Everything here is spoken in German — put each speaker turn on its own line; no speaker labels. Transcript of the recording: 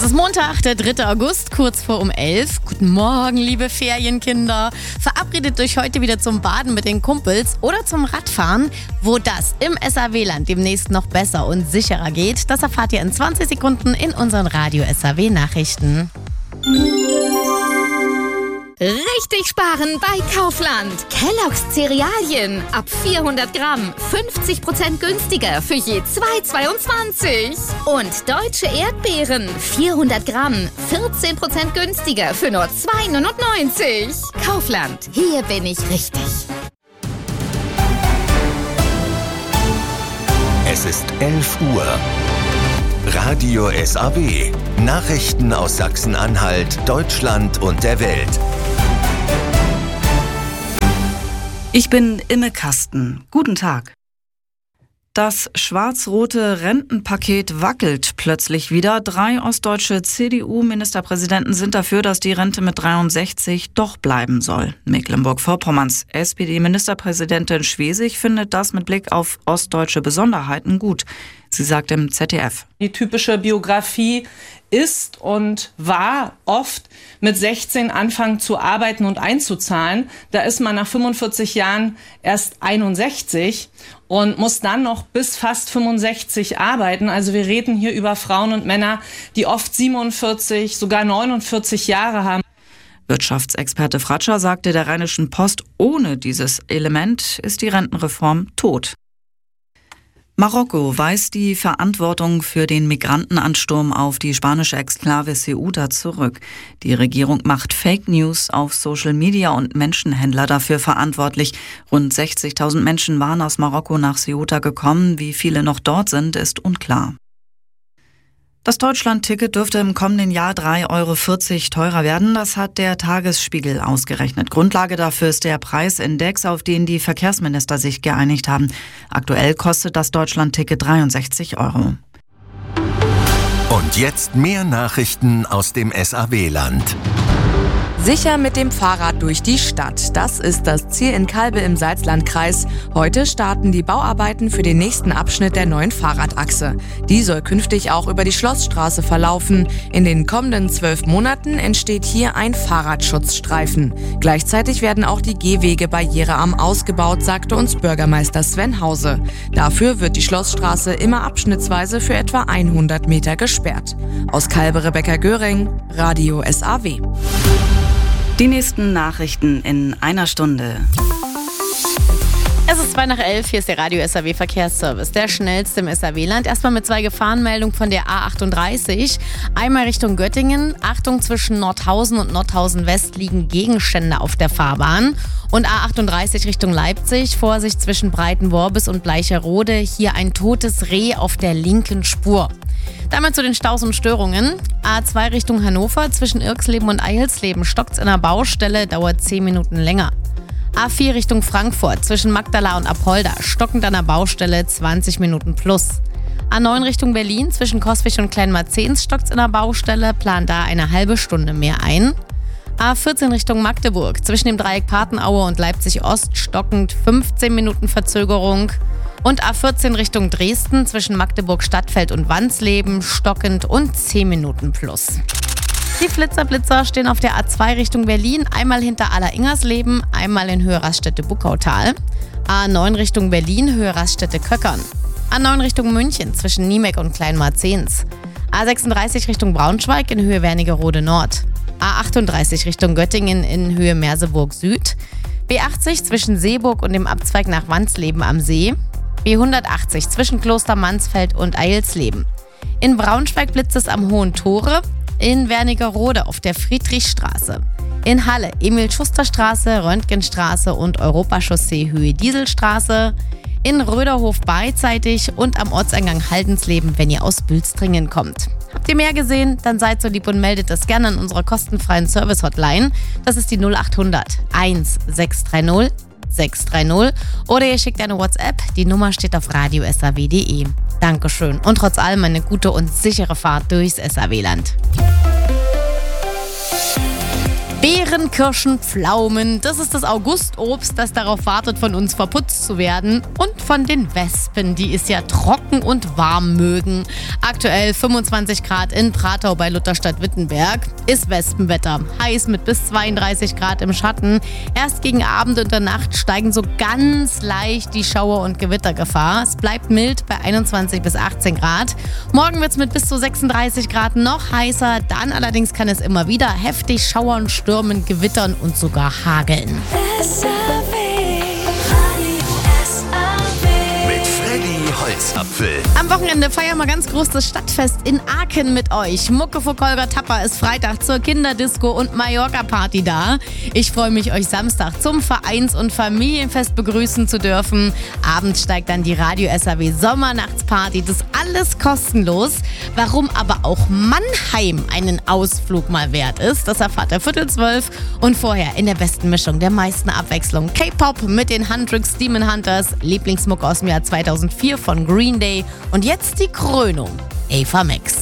Es ist Montag, der 3. August, kurz vor 11. Guten Morgen, liebe Ferienkinder. Verabredet euch heute wieder zum Baden mit den Kumpels oder zum Radfahren. Wo das im SAW-Land demnächst noch besser und sicherer geht, das erfahrt ihr in 20 Sekunden in unseren Radio SAW-Nachrichten.
Richtig sparen bei Kaufland. Kellogg's Cerealien ab 400 Gramm 50% günstiger für je 2,22. Und deutsche Erdbeeren 400 Gramm 14% günstiger für nur 2,99. Kaufland, hier bin ich richtig.
Es ist 11 Uhr. Radio SAW. Nachrichten aus Sachsen-Anhalt, Deutschland und der Welt.
Ich bin Imme Kasten. Guten Tag. Das schwarz-rote Rentenpaket wackelt plötzlich wieder. 3 ostdeutsche CDU-Ministerpräsidenten sind dafür, dass die Rente mit 63 doch bleiben soll. Mecklenburg-Vorpommerns SPD-Ministerpräsidentin Schwesig findet das mit Blick auf ostdeutsche Besonderheiten gut. Sie sagt im ZDF:
Die typische Biografie ist und war oft mit 16 anfangen zu arbeiten und einzuzahlen. Da ist man nach 45 Jahren erst 61 und muss dann noch bis fast 65 arbeiten. Also wir reden hier über Frauen und Männer, die oft 47, sogar 49 Jahre haben.
Wirtschaftsexperte Fratscher sagte der Rheinischen Post, ohne dieses Element ist die Rentenreform tot. Marokko weist die Verantwortung für den Migrantenansturm auf die spanische Exklave Ceuta zurück. Die Regierung macht Fake News auf Social Media und Menschenhändler dafür verantwortlich. Rund 60.000 Menschen waren aus Marokko nach Ceuta gekommen. Wie viele noch dort sind, ist unklar. Das Deutschland-Ticket dürfte im kommenden Jahr 3,40 € teurer werden. Das hat der Tagesspiegel ausgerechnet. Grundlage dafür ist der Preisindex, auf den die Verkehrsminister sich geeinigt haben. Aktuell kostet das Deutschland-Ticket 63 €.
Und jetzt mehr Nachrichten aus dem SAW-Land.
Sicher mit dem Fahrrad durch die Stadt. Das ist das Ziel in Calbe im Salzlandkreis. Heute starten die Bauarbeiten für den nächsten Abschnitt der neuen Fahrradachse. Die soll künftig auch über die Schlossstraße verlaufen. In den kommenden 12 Monaten entsteht hier ein Fahrradschutzstreifen. Gleichzeitig werden auch die Gehwege barrierearm ausgebaut, sagte uns Bürgermeister Sven Hause. Dafür wird die Schlossstraße immer abschnittsweise für etwa 100 Meter gesperrt. Aus Calbe Rebecca Göring, Radio SAW.
Die nächsten Nachrichten in einer Stunde.
Es ist 11:02, hier ist der Radio SAW Verkehrsservice, der schnellste im SAW-Land. Erstmal mit 2 Gefahrenmeldungen von der A38. Einmal Richtung Göttingen. Achtung, zwischen Nordhausen und Nordhausen West liegen Gegenstände auf der Fahrbahn. Und A38 Richtung Leipzig. Vorsicht zwischen Breitenworbis und Bleicherode. Hier ein totes Reh auf der linken Spur. Damit zu den Staus und Störungen. A2 Richtung Hannover. Zwischen Irxleben und Eilsleben stockt's in der Baustelle, dauert 10 Minuten länger. A4 Richtung Frankfurt. Zwischen Magdala und Apolda stockend an der Baustelle, 20 Minuten plus. A9 Richtung Berlin. Zwischen Coswig und Kleinmarzens stockt's in der Baustelle, plant da eine halbe Stunde mehr ein. A14 Richtung Magdeburg. Zwischen dem Dreieck Patenaue und Leipzig Ost stockend 15 Minuten Verzögerung. Und A14 Richtung Dresden zwischen Magdeburg Stadtfeld und Wansleben stockend und 10 Minuten plus. Die Flitzer stehen auf der A2 Richtung Berlin, einmal hinter Aller-Ingersleben, einmal in Höhe Raststätte-Buckautal. A9 Richtung Berlin, Höhe Raststätte-Köckern. A9 Richtung München zwischen Niemeck und Kleinmarzens. A36 Richtung Braunschweig in Höhe Wernigerode Nord. A38 Richtung Göttingen in Höhe Merseburg Süd. B80 zwischen Seeburg und dem Abzweig nach Wansleben am See. B180 zwischen Kloster Mansfeld und Eilsleben. In Braunschweig blitzt es am Hohen Tore, in Wernigerode auf der Friedrichstraße. In Halle Emil-Schuster-Straße, Röntgenstraße und Europachaussee Höhe Dieselstraße. In Röderhof beidseitig und am Ortseingang Haldensleben, wenn ihr aus Bülstringen kommt. Habt ihr mehr gesehen? Dann seid so lieb und meldet das gerne an unserer kostenfreien Service-Hotline. Das ist die 0800 1630 630 oder ihr schickt eine WhatsApp. Die Nummer steht auf radiosaw.de. Dankeschön und trotz allem eine gute und sichere Fahrt durchs SAW-Land. Beeren, Kirschen, Pflaumen, das ist das Augustobst, das darauf wartet, von uns verputzt zu werden. Und von den Wespen, die es ja trocken und warm mögen. Aktuell 25 Grad in Pratau bei Lutherstadt-Wittenberg. Ist Wespenwetter. Heiß mit bis 32 Grad im Schatten. Erst gegen Abend und der Nacht steigen so ganz leicht die Schauer- und Gewittergefahr. Es bleibt mild bei 21 bis 18 Grad. Morgen wird es mit bis zu 36 Grad noch heißer. Dann allerdings kann es immer wieder heftig schauern, stürmen, gewittern und sogar hageln.
Mit Freddy Holzapfel.
Am Wochenende feiern wir ganz groß das Stadtfest in Aachen mit euch. Mucke vor Holger Tapper ist Freitag zur Kinderdisco und Mallorca-Party da. Ich freue mich, euch Samstag zum Vereins- und Familienfest begrüßen zu dürfen. Abends steigt dann die Radio SAW Sommernachtsparty. Das alles kostenlos. Warum aber auch Mannheim einen Ausflug mal wert ist, das erfahrt ihr 11:45 und vorher in der besten Mischung der meisten Abwechslung. K-Pop mit den Hendrix Demon Hunters, Lieblingsmucke aus dem Jahr 2004 von Green Day und jetzt die Krönung, Ava Max.